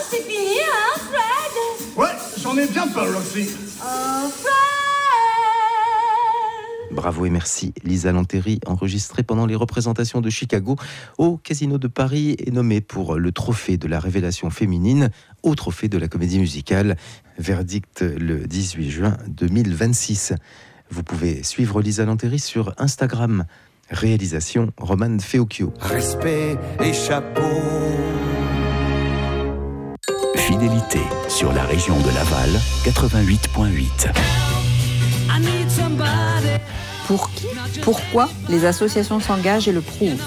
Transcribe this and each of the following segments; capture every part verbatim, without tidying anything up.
c'est fini, hein, Fred? Ouais, j'en ai bien peur, Roxy. Oh, Fred! Bravo et merci Lisa Lanteri, enregistrée pendant les représentations de Chicago au Casino de Paris et nommée pour le trophée de la révélation féminine au trophée de la comédie musicale. Verdict le dix-huit juin deux mille vingt-six. Vous pouvez suivre Lisa Lanteri sur Instagram. Réalisation Roman Feocchio. Respect et chapeau. Fidélité sur la région de Laval, quatre-vingt-huit virgule huit. Pour qui, pourquoi les associations s'engagent et le prouvent.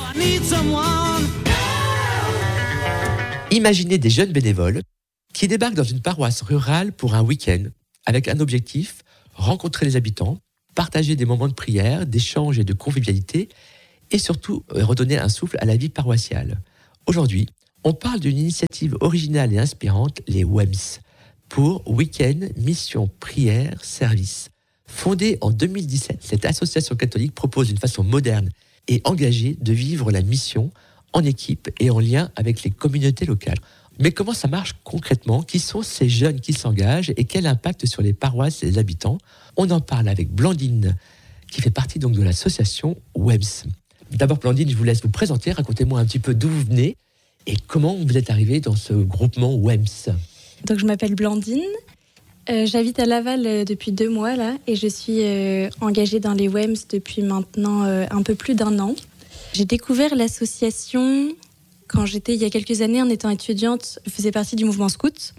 Imaginez des jeunes bénévoles qui débarquent dans une paroisse rurale pour un week-end avec un objectif, rencontrer les habitants, partager des moments de prière, d'échange et de convivialité et surtout redonner un souffle à la vie paroissiale. Aujourd'hui, on parle d'une initiative originale et inspirante, les W E M S, pour Week-end, Mission, Prière, Service. Fondée en deux mille dix-sept, cette association catholique propose une façon moderne et engagée de vivre la mission en équipe et en lien avec les communautés locales. Mais comment ça marche concrètement ? Qui sont ces jeunes qui s'engagent et quel impact sur les paroisses et les habitants ? On en parle avec Blandine, qui fait partie donc de l'association W E M S. D'abord Blandine, je vous laisse vous présenter, racontez-moi un petit peu d'où vous venez et comment vous êtes arrivée dans ce groupement W E M S. Donc je m'appelle Blandine. Euh, j'habite à Laval euh, depuis deux mois là et je suis euh, engagée dans les W E M S depuis maintenant euh, un peu plus d'un an. J'ai découvert l'association quand j'étais il y a quelques années en étant étudiante. Je faisais partie du mouvement scout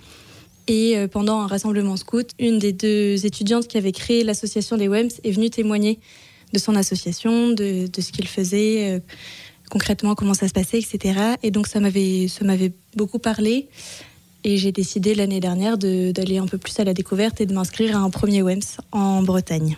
et euh, pendant un rassemblement scout, une des deux étudiantes qui avait créé l'association des W E M S est venue témoigner de son association, de, de ce qu'il faisait, euh, concrètement comment ça se passait, et cetera. Et donc ça m'avait, ça m'avait beaucoup parlé. Et j'ai décidé l'année dernière de, d'aller un peu plus à la découverte et de m'inscrire à un premier W E M S en Bretagne.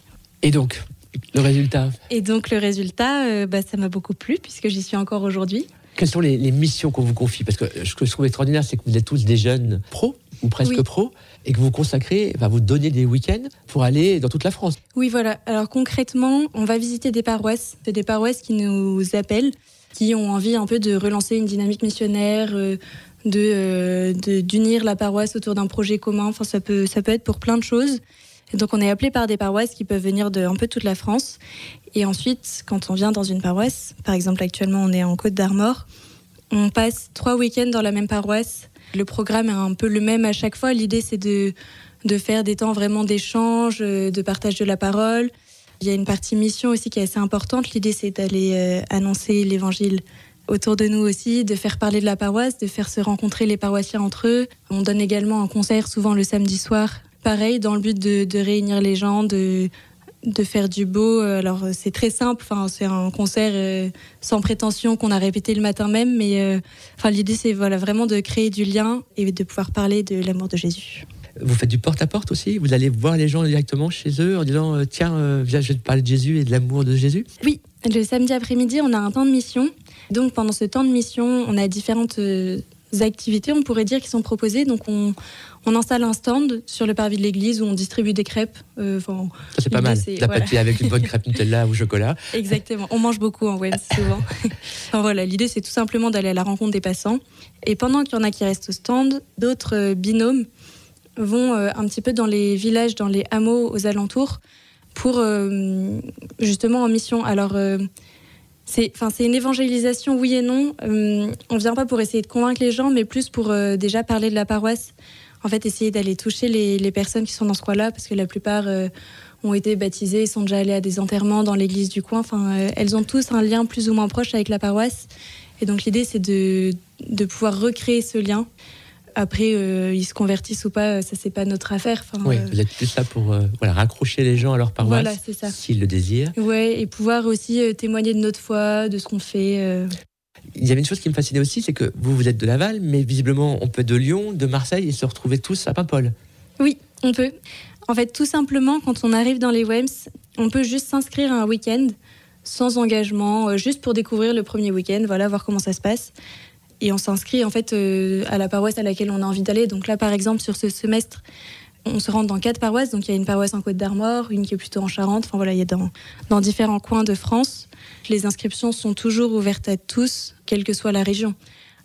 Et donc, le résultat ? Et donc, le résultat, euh, bah, ça m'a beaucoup plu puisque j'y suis encore aujourd'hui. Quelles sont les, les missions qu'on vous confie ? Parce que ce que je trouve extraordinaire, c'est que vous êtes tous des jeunes pros, ou presque oui. pros, et que vous consacrez, enfin, vous donnez des week-ends pour aller dans toute la France. Oui, voilà. Alors concrètement, on va visiter des paroisses. C'est des paroisses qui nous appellent, qui ont envie un peu de relancer une dynamique missionnaire, euh, De, euh, de, d'unir la paroisse autour d'un projet commun. Enfin, ça peut, ça peut être pour plein de choses. Et donc, on est appelé par des paroisses qui peuvent venir de un peu toute la France. Et ensuite, quand on vient dans une paroisse, par exemple, actuellement, on est en Côte d'Armor, on passe trois week-ends dans la même paroisse. Le programme est un peu le même à chaque fois. L'idée, c'est de, de faire des temps vraiment d'échange, de partage de la parole. Il y a une partie mission aussi qui est assez importante. L'idée, c'est d'aller euh, annoncer l'évangile autour de nous aussi, de faire parler de la paroisse, de faire se rencontrer les paroissiens entre eux. On donne également un concert, souvent le samedi soir. Pareil, dans le but de, de réunir les gens, de, de faire du beau. Alors, c'est très simple. Enfin, c'est un concert euh, sans prétention qu'on a répété le matin même. Mais euh, enfin, l'idée, c'est voilà, vraiment de créer du lien et de pouvoir parler de l'amour de Jésus. Vous faites du porte-à-porte aussi ? Vous allez voir les gens directement chez eux en disant euh, « Tiens, euh, viens, je vais te parler de Jésus et de l'amour de Jésus ». Oui, le samedi après-midi, on a un temps de mission. Donc, pendant ce temps de mission, on a différentes euh, activités, on pourrait dire, qui sont proposées. Donc, on, on installe un stand sur le parvis de l'église où on distribue des crêpes. Euh, ça, c'est pas mal. C'est, la voilà. pâtée avec une bonne crêpe Nutella au chocolat. Exactement. On mange beaucoup en W E M S, souvent. Enfin, voilà, l'idée, c'est tout simplement d'aller à la rencontre des passants. Et pendant qu'il y en a qui restent au stand, d'autres euh, binômes vont euh, un petit peu dans les villages, dans les hameaux aux alentours, pour euh, justement en mission. Alors, euh, c'est, enfin, c'est une évangélisation, oui et non. Euh, on ne vient pas pour essayer de convaincre les gens, mais plus pour euh, déjà parler de la paroisse. En fait, essayer d'aller toucher les, les personnes qui sont dans ce coin-là, parce que la plupart euh, ont été baptisées, sont déjà allées à des enterrements dans l'église du coin. Enfin, euh, elles ont tous un lien plus ou moins proche avec la paroisse. Et donc, l'idée, c'est de, de pouvoir recréer ce lien. Après, euh, ils se convertissent ou pas, ça, c'est pas notre affaire. Enfin, oui, euh... vous êtes plus là pour euh, voilà, raccrocher les gens à leur paroisse, voilà, c'est ça. S'ils le désirent. Ouais, et pouvoir aussi euh, témoigner de notre foi, de ce qu'on fait. Euh... Il y avait une chose qui me fascinait aussi, c'est que vous, vous êtes de Laval, mais visiblement, on peut être de Lyon, de Marseille et se retrouver tous à Paimpol. Oui, on peut. En fait, tout simplement, quand on arrive dans les W E M S, on peut juste s'inscrire à un week-end, sans engagement, euh, juste pour découvrir le premier week-end, voilà, voir comment ça se passe. Et on s'inscrit en fait euh, à la paroisse à laquelle on a envie d'aller. Donc là, par exemple, sur ce semestre, on se rend dans quatre paroisses. Donc il y a une paroisse en Côte d'Armor, une qui est plutôt en Charente. Enfin voilà, il y a dans, dans différents coins de France. Les inscriptions sont toujours ouvertes à tous, quelle que soit la région.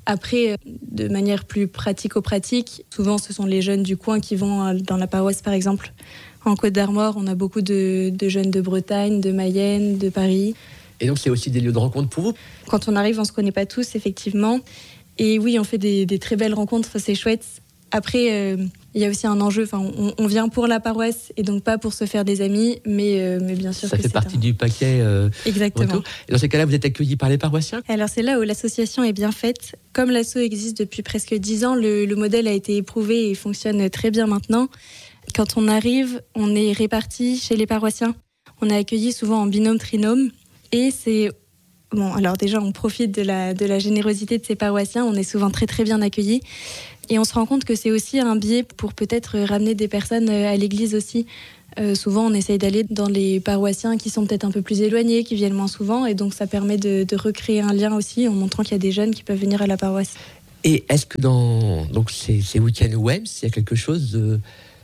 Après, de manière plus pratico-pratique, souvent ce sont les jeunes du coin qui vont dans la paroisse, par exemple. En Côte d'Armor, on a beaucoup de, de jeunes de Bretagne, de Mayenne, de Paris. Et donc, c'est aussi des lieux de rencontre pour vous ? Quand on arrive, on ne se connaît pas tous, effectivement. Et oui, on fait des, des très belles rencontres, c'est chouette. Après, euh, il y a aussi un enjeu. Enfin, on, on vient pour la paroisse et donc pas pour se faire des amis, mais, euh, mais bien sûr ça que fait c'est partie un... du paquet. Euh, Exactement. Retour. Et dans ces cas-là, vous êtes accueillis par les paroissiens ? Alors c'est là où l'association est bien faite. Comme l'asso existe depuis presque dix ans, le, le modèle a été éprouvé et fonctionne très bien maintenant. Quand on arrive, on est répartis chez les paroissiens. On est accueillis souvent en binôme, trinôme. Et c'est... Bon, alors déjà, on profite de la, de la générosité de ces paroissiens. On est souvent très très bien accueillis. Et on se rend compte que c'est aussi un biais pour peut-être ramener des personnes à l'église aussi. Euh, souvent, on essaye d'aller dans les paroissiens qui sont peut-être un peu plus éloignés, qui viennent moins souvent. Et donc, ça permet de, de recréer un lien aussi en montrant qu'il y a des jeunes qui peuvent venir à la paroisse. Et est-ce que dans donc, ces, ces week-ends W E M S, il y a quelque chose, de,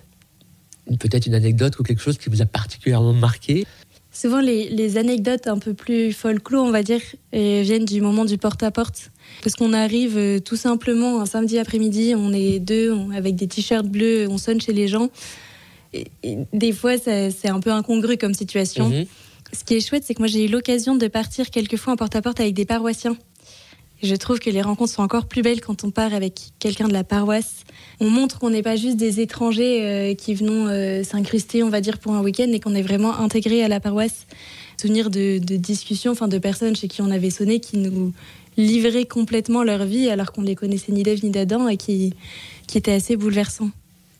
peut-être une anecdote ou quelque chose qui vous a particulièrement marqué ? Souvent, les, les anecdotes un peu plus folklore, on va dire, euh, viennent du moment du porte-à-porte. Parce qu'on arrive euh, tout simplement un samedi après-midi, on est deux, on, avec des t-shirts bleus, on sonne chez les gens. Et, et des fois, ça, c'est un peu incongru comme situation. Mmh. Ce qui est chouette, c'est que moi, j'ai eu l'occasion de partir quelques fois en porte-à-porte avec des paroissiens. Et je trouve que les rencontres sont encore plus belles quand on part avec quelqu'un de la paroisse. On montre qu'on n'est pas juste des étrangers euh, qui venons euh, s'incruster, on va dire, pour un week-end, et qu'on est vraiment intégrés à la paroisse. Souvenir de, de discussions, enfin de personnes chez qui on avait sonné, qui nous livraient complètement leur vie, alors qu'on les connaissait ni d'Ève ni d'Adam, et qui, qui étaient assez bouleversants.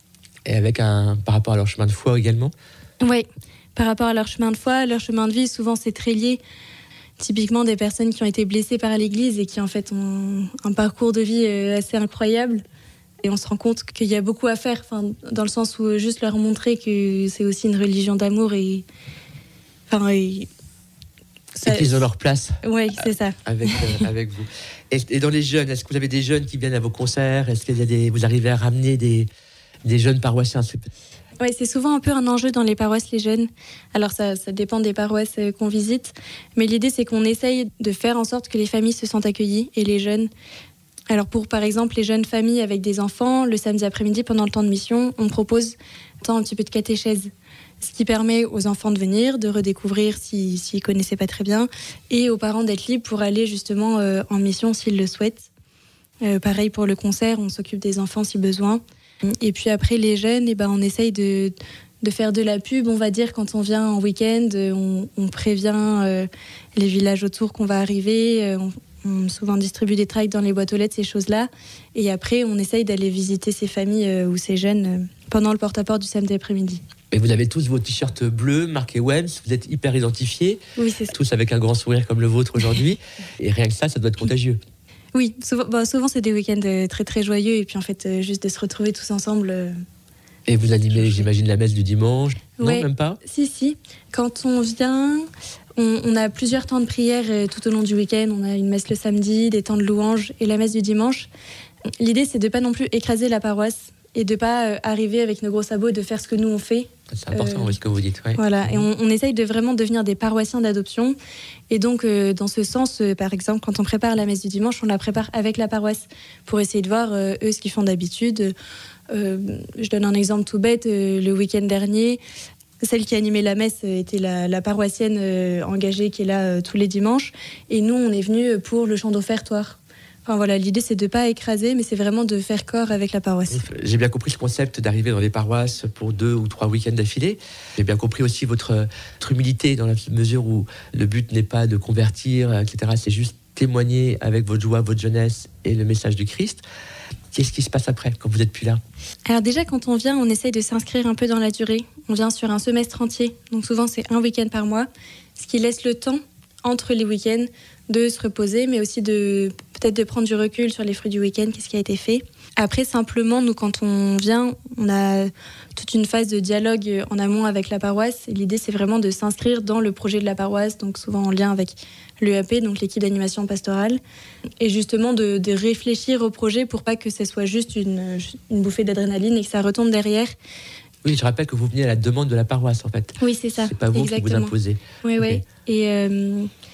Et avec un, par rapport à leur chemin de foi également ? Oui, par rapport à leur chemin de foi, leur chemin de vie, souvent c'est très lié. Typiquement des personnes qui ont été blessées par l'église et qui en fait ont un parcours de vie assez incroyable. Et on se rend compte qu'il y a beaucoup à faire, enfin, dans le sens où juste leur montrer que c'est aussi une religion d'amour et... Enfin, et... Ça... Et qu'ils ont leur place. Oui, c'est ça. Avec, euh, avec vous. Et, et dans les jeunes, est-ce que vous avez des jeunes qui viennent à vos concerts ? Est-ce qu'il y a des, vous arrivez à ramener des, des jeunes paroissiens ? Oui, c'est souvent un peu un enjeu dans les paroisses, les jeunes. Alors, ça, ça dépend des paroisses qu'on visite. Mais l'idée, c'est qu'on essaye de faire en sorte que les familles se sentent accueillies et les jeunes. Alors, pour, par exemple, les jeunes familles avec des enfants, le samedi après-midi, pendant le temps de mission, on propose un petit peu de catéchèse. Ce qui permet aux enfants de venir, de redécouvrir s'ils s'ils connaissaient pas très bien, et aux parents d'être libres pour aller justement euh, en mission s'ils le souhaitent. Euh, pareil pour le concert, on s'occupe des enfants si besoin. Et puis après, les jeunes, eh ben, on essaye de, de faire de la pub, on va dire, quand on vient en week-end. On, on prévient euh, les villages autour qu'on va arriver. Euh, on, on souvent distribue des tracts dans les boîtes aux lettres, ces choses-là. Et après, on essaye d'aller visiter ces familles euh, ou ces jeunes euh, pendant le porte-à-porte du samedi après-midi. Et vous avez tous vos t-shirts bleus marqués W E M S, vous êtes hyper identifiés. Oui, c'est ça. Tous avec un grand sourire comme le vôtre aujourd'hui. Et rien que ça, ça doit être contagieux. Oui, souvent, bah, souvent c'est des week-ends très très joyeux et puis en fait euh, juste de se retrouver tous ensemble. Euh... Et vous animez, j'imagine, la messe du dimanche ? Ouais. Non, même pas ? Si, si. Quand on vient, on, on a plusieurs temps de prière euh, tout au long du week-end. On a une messe le samedi, des temps de louange et la messe du dimanche. L'idée, c'est de pas non plus écraser la paroisse et de pas euh, arriver avec nos gros sabots et de faire ce que nous on fait. C'est important, euh, ce que vous dites. Ouais. Voilà, et on, on essaye de vraiment devenir des paroissiens d'adoption. Et donc, euh, dans ce sens, euh, par exemple, quand on prépare la messe du dimanche, on la prépare avec la paroisse pour essayer de voir, euh, eux, ce qu'ils font d'habitude. Euh, je donne un exemple tout bête. Euh, le week-end dernier, celle qui animait la messe était la, la paroissienne euh, engagée qui est là euh, tous les dimanches. Et nous, on est venus pour le chant d'offertoire. Enfin, voilà, l'idée, c'est de ne pas écraser, mais c'est vraiment de faire corps avec la paroisse. J'ai bien compris ce concept d'arriver dans les paroisses pour deux ou trois week-ends d'affilée. J'ai bien compris aussi votre, votre humilité dans la mesure où le but n'est pas de convertir, et cetera. C'est juste témoigner avec votre joie, votre jeunesse et le message du Christ. Qu'est-ce qui se passe après, quand vous n'êtes plus là ? Alors déjà, quand on vient, on essaye de s'inscrire un peu dans la durée. On vient sur un semestre entier, donc souvent c'est un week-end par mois, ce qui laisse le temps entre les week-ends de se reposer, mais aussi de peut-être de prendre du recul sur les fruits du week-end, qu'est-ce qui a été fait. Après, simplement, nous, quand on vient, on a toute une phase de dialogue en amont avec la paroisse. Et l'idée, c'est vraiment de s'inscrire dans le projet de la paroisse, donc souvent en lien avec l'E A P, donc l'équipe d'animation pastorale, et justement de, de réfléchir au projet pour pas que ce soit juste une, une bouffée d'adrénaline et que ça retombe derrière. Oui, je rappelle que vous venez à la demande de la paroisse, en fait. Oui, c'est ça. C'est pas vous exactement. qui vous imposez. Oui, okay. oui. Et... Euh,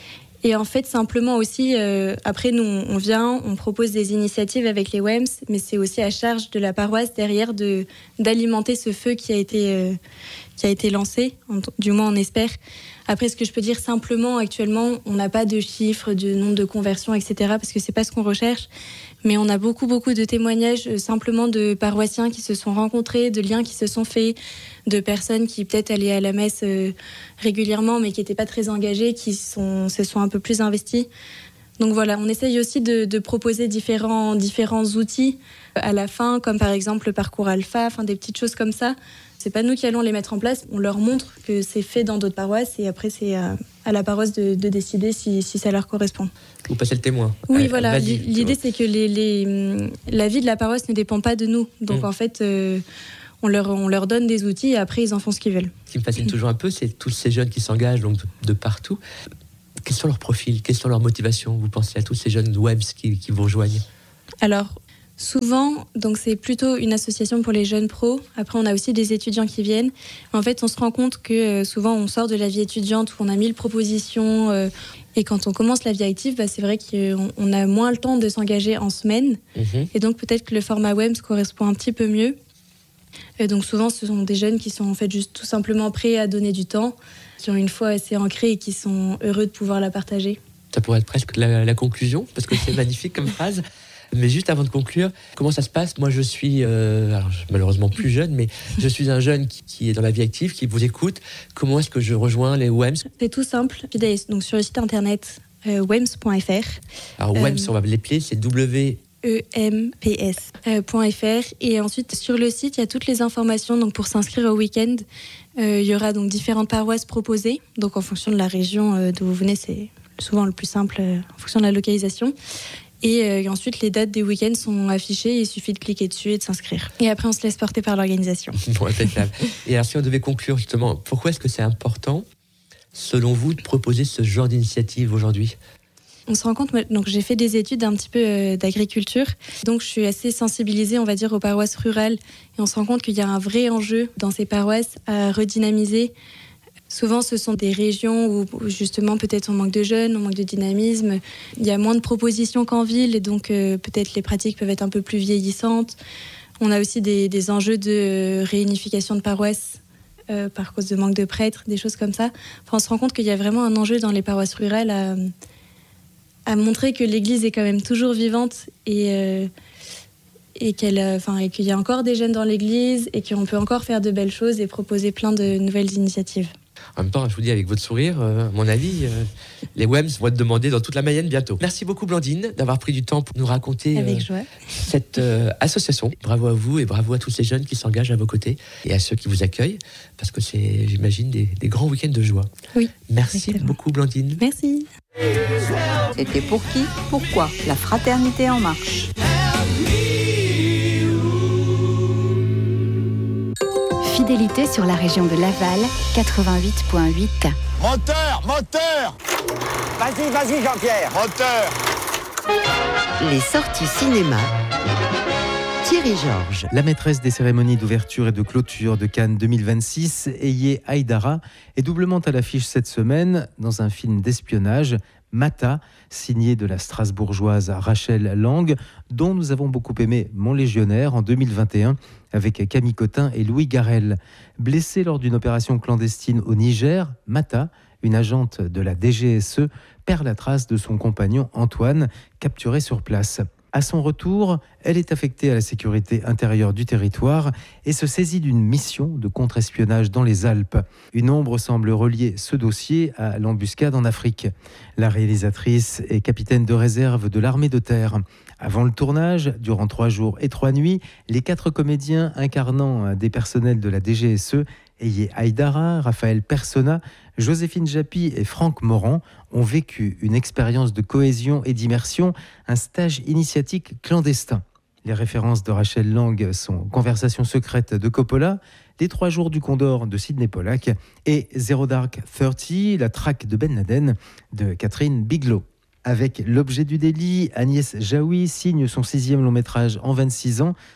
Et en fait, simplement aussi, euh, après, nous, on vient, on propose des initiatives avec les W E M S, mais c'est aussi à charge de la paroisse derrière de, d'alimenter ce feu qui a été, euh, qui a été lancé, du moins on espère. Après, ce que je peux dire simplement, actuellement, on n'a pas de chiffres, de nombre de conversions, et cetera, parce que c'est pas ce qu'on recherche. Mais on a beaucoup, beaucoup de témoignages euh, simplement de paroissiens qui se sont rencontrés, de liens qui se sont faits, de personnes qui peut-être allaient à la messe euh, régulièrement, mais qui n'étaient pas très engagées, qui sont, se sont un peu plus investies. Donc voilà, on essaye aussi de, de proposer différents, différents outils à la fin, comme par exemple le parcours alpha, enfin des petites choses comme ça. C'est pas nous qui allons les mettre en place, on leur montre que c'est fait dans d'autres paroisses et après c'est à, à la paroisse de, de décider si, si ça leur correspond. Vous passez le témoin. Oui, Allez, voilà. vas-y. L'idée c'est que les, les, la vie de la paroisse ne dépend pas de nous. Donc mmh. en fait, euh, on, leur, on leur donne des outils et après ils en font ce qu'ils veulent. Ce qui me fascine mmh. toujours un peu, c'est tous ces jeunes qui s'engagent donc de, de partout. Quels sont leurs profils? Quelles sont leurs motivations? Vous pensez à tous ces jeunes W E M S qui, qui vous rejoignent? Alors, souvent, donc c'est plutôt une association pour les jeunes pros. Après, on a aussi des étudiants qui viennent. En fait, on se rend compte que euh, souvent, on sort de la vie étudiante où on a mille propositions. Euh, et quand on commence la vie active, bah, c'est vrai qu'on on a moins le temps de s'engager en semaine. Mmh. Et donc, peut-être que le format W E M S correspond un petit peu mieux. Et donc, souvent, ce sont des jeunes qui sont en fait juste tout simplement prêts à donner du temps, qui ont une foi assez ancrée et qui sont heureux de pouvoir la partager. Ça pourrait être presque la, la conclusion, parce que c'est magnifique comme phrase. Mais juste avant de conclure, comment ça se passe? Moi, je suis euh, alors, malheureusement plus jeune, mais je suis un jeune qui, qui est dans la vie active, qui vous écoute. Comment est-ce que je rejoins les W E M S? C'est tout simple. Donc, sur le site internet euh, w e m s point f r. Alors, W E M S, euh, on va l'épeler, c'est W... E M P S point F R. Et ensuite, sur le site, il y a toutes les informations. Donc, pour s'inscrire au week-end, euh, il y aura donc différentes paroisses proposées. Donc, en fonction de la région euh, d'où vous venez, c'est souvent le plus simple euh, en fonction de la localisation. Et, euh, et ensuite, les dates des week-ends sont affichées. Il suffit de cliquer dessus et de s'inscrire. Et après, on se laisse porter par l'organisation. Bon, impeccable. Et alors, si on devait conclure justement, pourquoi est-ce que c'est important, selon vous, de proposer ce genre d'initiative aujourd'hui? On se rend compte, donc j'ai fait des études un petit peu euh, d'agriculture, donc je suis assez sensibilisée, on va dire, aux paroisses rurales, et on se rend compte qu'il y a un vrai enjeu dans ces paroisses à redynamiser. Souvent, ce sont des régions où, justement, peut-être on manque de jeunes, on manque de dynamisme, il y a moins de propositions qu'en ville, et donc euh, peut-être les pratiques peuvent être un peu plus vieillissantes. On a aussi des, des enjeux de réunification de paroisses, euh, par cause de manque de prêtres, des choses comme ça. Enfin, on se rend compte qu'il y a vraiment un enjeu dans les paroisses rurales à... à montrer que l'Église est quand même toujours vivante et, euh, et, qu'elle, enfin, et qu'il y a encore des jeunes dans l'Église et qu'on peut encore faire de belles choses et proposer plein de nouvelles initiatives. En même temps, je vous dis avec votre sourire, euh, à mon avis, euh, les W E M S vont être demandés dans toute la Mayenne bientôt. Merci beaucoup Blandine d'avoir pris du temps pour nous raconter avec euh, joie. cette euh, association. Bravo à vous et bravo à tous ces jeunes qui s'engagent à vos côtés et à ceux qui vous accueillent, parce que c'est, j'imagine, des, des grands week-ends de joie. Oui. Merci exactement. beaucoup Blandine. Merci. C'était pour qui? Pourquoi? La Fraternité en marche. Fidélité sur la région de Laval, quatre-vingt-huit point huit. Moteur, moteur. Vas-y, vas-y, Jean-Pierre. Moteur. Les sorties cinéma. Thierry Georges. La maîtresse des cérémonies d'ouverture et de clôture de Cannes deux mille vingt-six, Eye Haïdara, est doublement à l'affiche cette semaine dans un film d'espionnage, Mata, signé de la Strasbourgeoise Rachel Lang, dont nous avons beaucoup aimé Mon Légionnaire en deux mille vingt et un avec Camille Cotin et Louis Garrel. Blessée lors d'une opération clandestine au Niger, Mata, une agente de la D G S E, perd la trace de son compagnon Antoine, capturé sur place. À son retour, elle est affectée à la sécurité intérieure du territoire et se saisit d'une mission de contre-espionnage dans les Alpes. Une ombre semble relier ce dossier à l'embuscade en Afrique. La réalisatrice est capitaine de réserve de l'armée de terre. Avant le tournage, durant trois jours et trois nuits, les quatre comédiens incarnant des personnels de la D G S E, Eye Haïdara, Raphaël Persona, Joséphine Japy et Franck Morand ont vécu une expérience de cohésion et d'immersion, un stage initiatique clandestin. Les références de Rachel Lang sont Conversation secrète de Coppola, Les Trois jours du Condor de Sidney Pollack et Zero Dark Thirty, la traque de Ben Laden de Catherine Bigelow. Avec L'objet du délit, Agnès Jaoui signe son sixième long métrage en vingt-six ans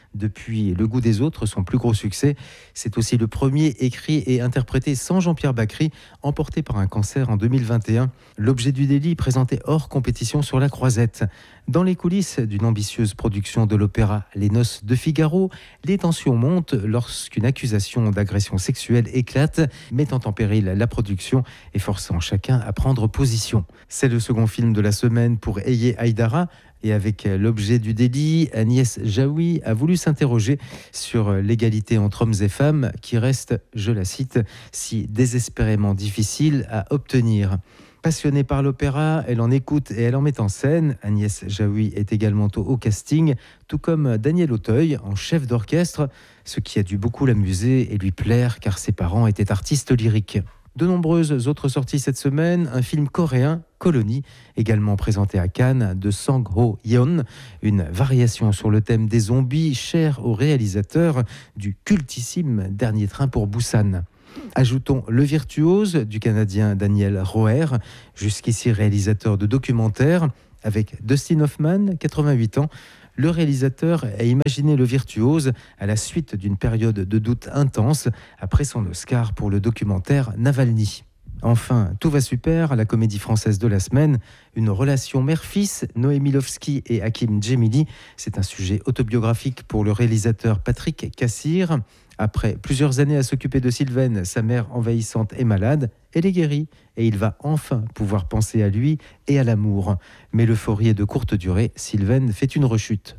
depuis Le goût des autres, son plus gros succès. C'est aussi le premier écrit et interprété sans Jean-Pierre Bacry, emporté par un cancer en deux mille vingt et un. L'objet du délit présenté hors compétition sur la Croisette. Dans les coulisses d'une ambitieuse production de l'opéra Les Noces de Figaro, les tensions montent lorsqu'une accusation d'agression sexuelle éclate, mettant en péril la production et forçant chacun à prendre position. C'est le second film de la semaine pour Eye Haïdara. Et avec l'objet du délit, Agnès Jaoui a voulu s'interroger sur l'égalité entre hommes et femmes qui reste, je la cite, si désespérément difficile à obtenir. Passionnée par l'opéra, elle en écoute et elle en met en scène. Agnès Jaoui est également au, au casting, tout comme Daniel Auteuil en chef d'orchestre, ce qui a dû beaucoup l'amuser et lui plaire car ses parents étaient artistes lyriques. De nombreuses autres sorties cette semaine, un film coréen, Colony, également présenté à Cannes, de Sang Ho-yeon, une variation sur le thème des zombies, cher au réalisateur du cultissime Dernier train pour Busan. Ajoutons Le Virtuose du Canadien Daniel Roher, jusqu'ici réalisateur de documentaires, avec Dustin Hoffman, quatre-vingt-huit ans. Le réalisateur a imaginé Le Virtuose à la suite d'une période de doute intense après son Oscar pour le documentaire Navalny. Enfin, Tout va super, la comédie française de la semaine, une relation mère-fils, Noémie Lovski et Hakim Djemili. C'est un sujet autobiographique pour le réalisateur Patrick Cassir. Après plusieurs années à s'occuper de Sylvaine, sa mère envahissante est malade, elle est guérie et il va enfin pouvoir penser à lui et à l'amour. Mais l'euphorie est de courte durée, Sylvaine fait une rechute.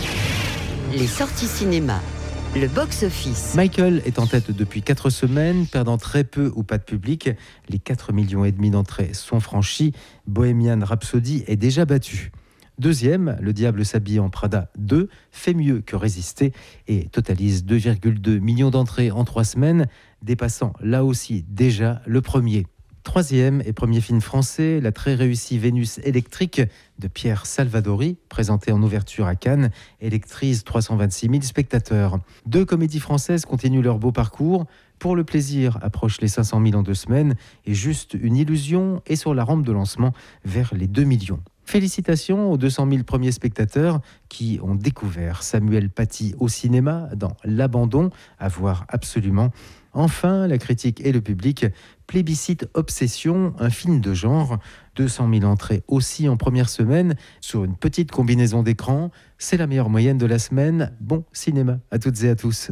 Les sorties cinéma. Le box-office. Michael est en tête depuis quatre semaines, perdant très peu ou pas de public. Les quatre millions et demi d'entrées sont franchies. Bohemian Rhapsody est déjà battu. Deuxième, Le Diable s'habille en Prada deux, fait mieux que résister et totalise deux virgule deux millions d'entrées en trois semaines, dépassant là aussi déjà le premier. Troisième et premier film français, la très réussie Vénus électrique de Pierre Salvadori, présentée en ouverture à Cannes, électrise trois cent vingt-six mille spectateurs. Deux comédies françaises continuent leur beau parcours. Pour le plaisir, approche les cinq cent mille en deux semaines et Juste une illusion est sur la rampe de lancement vers les deux millions. Félicitations aux deux cent mille premiers spectateurs qui ont découvert Samuel Paty au cinéma dans L'Abandon, à voir absolument. Enfin, la critique et le public plébiscitent Obsession, un film de genre. deux cent mille entrées aussi en première semaine sur une petite combinaison d'écran. C'est la meilleure moyenne de la semaine. Bon cinéma à toutes et à tous.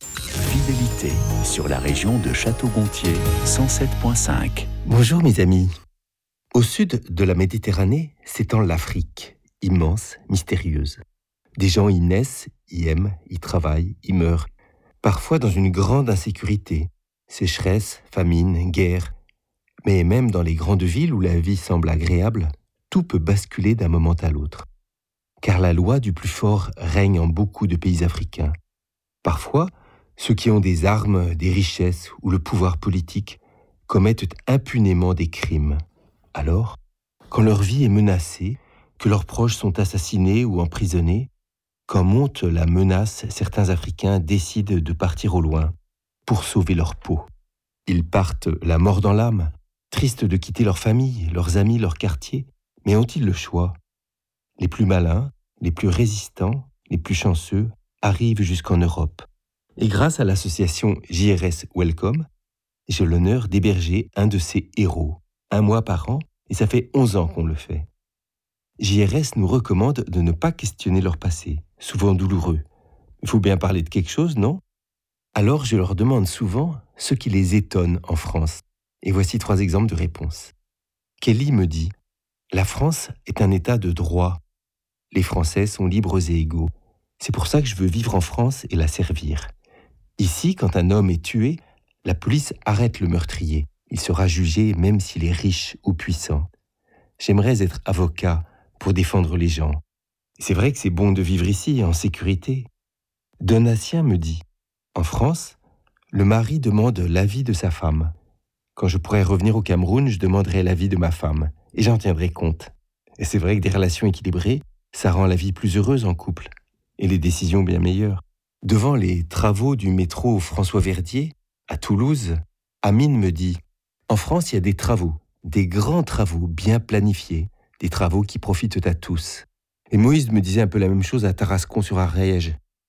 Fidélité sur la région de Château-Gontier, cent sept virgule cinq. Bonjour mes amis. Au sud de la Méditerranée s'étend l'Afrique, immense, mystérieuse. Des gens y naissent, y aiment, y travaillent, y meurent, parfois dans une grande insécurité, sécheresse, famine, guerre. Mais même dans les grandes villes où la vie semble agréable, tout peut basculer d'un moment à l'autre. Car la loi du plus fort règne en beaucoup de pays africains. Parfois, ceux qui ont des armes, des richesses ou le pouvoir politique commettent impunément des crimes. Alors, quand leur vie est menacée, que leurs proches sont assassinés ou emprisonnés, quand monte la menace, certains Africains décident de partir au loin pour sauver leur peau. Ils partent la mort dans l'âme, tristes de quitter leur famille, leurs amis, leur quartier, mais ont-ils le choix ? Les plus malins, les plus résistants, les plus chanceux arrivent jusqu'en Europe. Et grâce à l'association J R S Welcome, j'ai l'honneur d'héberger un de ces héros. Un mois par an, et ça fait onze ans qu'on le fait. J R S nous recommande de ne pas questionner leur passé, souvent douloureux. Il faut bien parler de quelque chose, non ? Alors je leur demande souvent ce qui les étonne en France. Et voici trois exemples de réponses. Kelly me dit « La France est un état de droit. Les Français sont libres et égaux. C'est pour ça que je veux vivre en France et la servir. Ici, quand un homme est tué, la police arrête le meurtrier. Il sera jugé même s'il est riche ou puissant. J'aimerais être avocat pour défendre les gens. C'est vrai que c'est bon de vivre ici, en sécurité. » Donatien me dit « En France, le mari demande l'avis de sa femme. Quand je pourrai revenir au Cameroun, je demanderai l'avis de ma femme et j'en tiendrai compte. Et c'est vrai que des relations équilibrées, ça rend la vie plus heureuse en couple et les décisions bien meilleures. » Devant les travaux du métro François-Verdier, à Toulouse, Amine me dit « En France, il y a des travaux, des grands travaux bien planifiés, des travaux qui profitent à tous. » Et Moïse me disait un peu la même chose à Tarascon-sur-Ariège.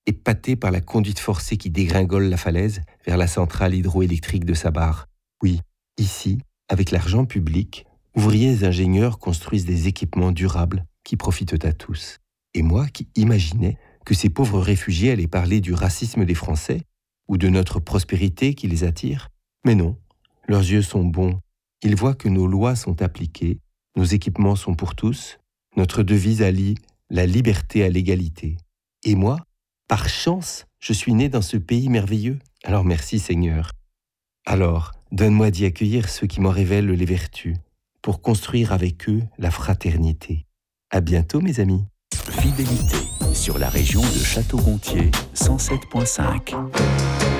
épaté par la conduite forcée qui dégringole la falaise vers la centrale hydroélectrique de Sabar. Oui, ici, avec l'argent public, ouvriers et ingénieurs construisent des équipements durables qui profitent à tous. Et moi qui imaginais que ces pauvres réfugiés allaient parler du racisme des Français ou de notre prospérité qui les attire, mais non, leurs yeux sont bons. Ils voient que nos lois sont appliquées, nos équipements sont pour tous, notre devise allie la liberté à l'égalité. Et moi, par chance, je suis né dans ce pays merveilleux. Alors merci Seigneur. Alors, donne-moi d'y accueillir ceux qui m'en révèlent les vertus, pour construire avec eux la fraternité. À bientôt mes amis. Fidélité sur la région de Château-Gontier cent sept virgule cinq.